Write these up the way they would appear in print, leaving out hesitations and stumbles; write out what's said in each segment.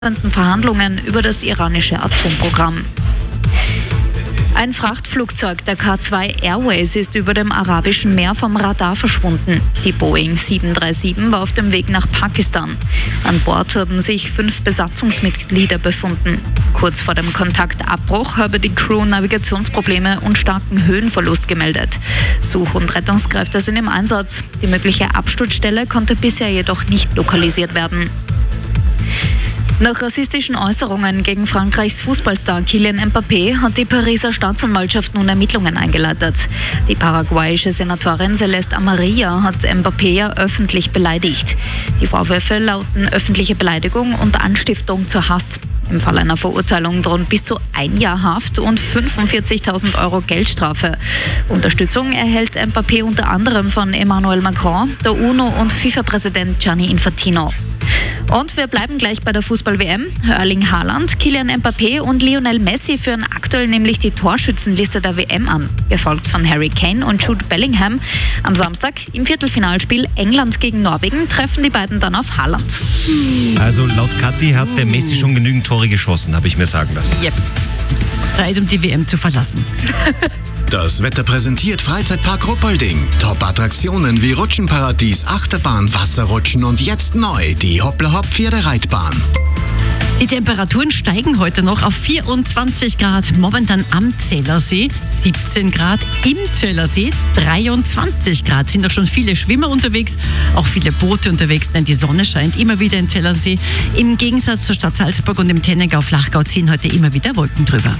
Verhandlungen über das iranische Atomprogramm. Ein Frachtflugzeug der K2 Airways ist über dem Arabischen Meer vom Radar verschwunden. Die Boeing 737 war auf dem Weg nach Pakistan. An Bord haben sich 5 Besatzungsmitglieder befunden. Kurz vor dem Kontaktabbruch habe die Crew Navigationsprobleme und starken Höhenverlust gemeldet. Such- und Rettungskräfte sind im Einsatz. Die mögliche Absturzstelle konnte bisher jedoch nicht lokalisiert werden. Nach rassistischen Äußerungen gegen Frankreichs Fußballstar Kylian Mbappé hat die Pariser Staatsanwaltschaft nun Ermittlungen eingeleitet. Die paraguayische Senatorin Celeste Amarilla hat Mbappé ja öffentlich beleidigt. Die Vorwürfe lauten öffentliche Beleidigung und Anstiftung zu Hass. Im Fall einer Verurteilung drohen bis zu 1 Jahr Haft und 45.000 Euro Geldstrafe. Unterstützung erhält Mbappé unter anderem von Emmanuel Macron, der UNO und FIFA-Präsident Gianni Infantino. Und wir bleiben gleich bei der Fußball-WM. Erling Haaland, Kylian Mbappé und Lionel Messi führen aktuell nämlich die Torschützenliste der WM an, gefolgt von Harry Kane und Jude Bellingham. Am Samstag im Viertelfinalspiel England gegen Norwegen treffen die beiden dann auf Haaland. Also laut Kathi hat der Messi schon genügend Tore geschossen, habe ich mir sagen lassen. Yep. Zeit, um die WM zu verlassen. Das Wetter präsentiert Freizeitpark Ruppolding. Top-Attraktionen wie Rutschenparadies, Achterbahn, Wasserrutschen und jetzt neu die Hoppla-Hopp-Pferdereitbahn. Die Temperaturen steigen heute noch auf 24 Grad, momentan am Zellersee, 17 Grad im Zellersee, 23 Grad. Sind auch schon viele Schwimmer unterwegs, auch viele Boote unterwegs, denn die Sonne scheint immer wieder im Zellersee. Im Gegensatz zur Stadt Salzburg und im Tennegau-Flachgau ziehen heute immer wieder Wolken drüber.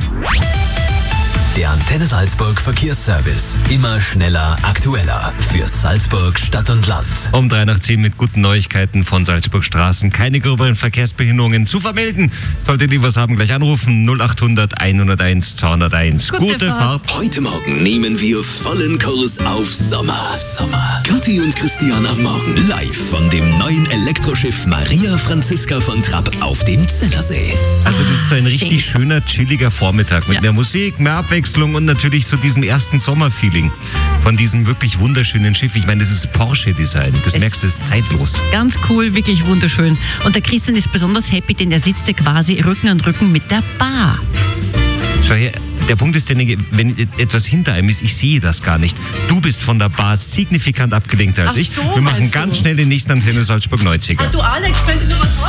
Der Antenne Salzburg Verkehrsservice. Immer schneller, aktueller. Für Salzburg, Stadt und Land. Um 3:10 mit guten Neuigkeiten von Salzburg Straßen. Keine gröberen Verkehrsbehinderungen zu vermelden. Solltet ihr was haben, gleich anrufen. 0800 101 201. Gute Fahrt. Heute Morgen nehmen wir vollen Kurs auf Sommer. Kathi und Christian am Morgen live von dem neuen Elektroschiff Maria Franziska von Trapp auf dem Zellersee. Also das ist so ein richtig schöner, chilliger Vormittag mit mehr Musik, mehr Abwechslung und natürlich so diesem ersten Sommerfeeling von diesem wirklich wunderschönen Schiff. Ich meine, das ist Porsche-Design. Das merkst du, das ist zeitlos. Ganz cool, wirklich wunderschön. Und der Christian ist besonders happy, denn er sitzt ja quasi Rücken an Rücken mit der Bar. Schau her, der Punkt ist, wenn etwas hinter einem ist, ich sehe das gar nicht. Du bist von der Bar signifikant abgelenkt als ich. Wir machen ganz schnell den nächsten Antenne Salzburg 90er. Du Alex, könntest du was